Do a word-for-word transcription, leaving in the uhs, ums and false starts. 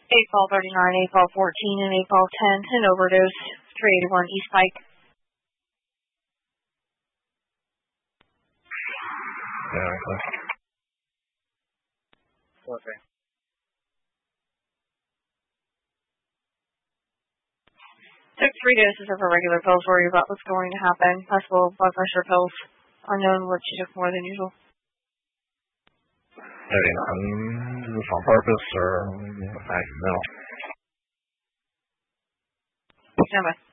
eight ball thirty-nine, eight ball fourteen, and eight ball ten, an overdose, three eighty-one East Pike. Yeah, okay. Okay. Took three doses of her regular pills, worried about what's going to happen. Possible blood pressure pills. Unknown what she took more than usual. thirty-nine, is this on purpose or accidental? Stand by.